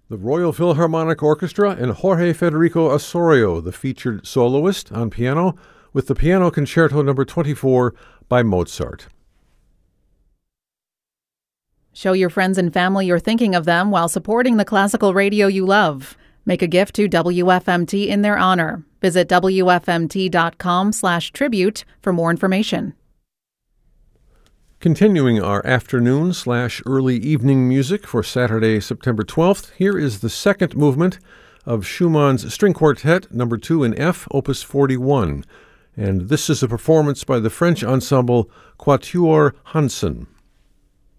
The Royal Philharmonic Orchestra and Jorge Federico Osorio, the featured soloist on piano, with the Piano Concerto No. 24 by Mozart. Show your friends and family you're thinking of them while supporting the classical radio you love. Make a gift to WFMT in their honor. Visit WFMT.com/tribute for more information. Continuing our afternoon/early evening music for Saturday, September 12th, here is the second movement of Schumann's String Quartet No. 2 in F, Opus 41. And this is a performance by the French ensemble Quatuor Hansen.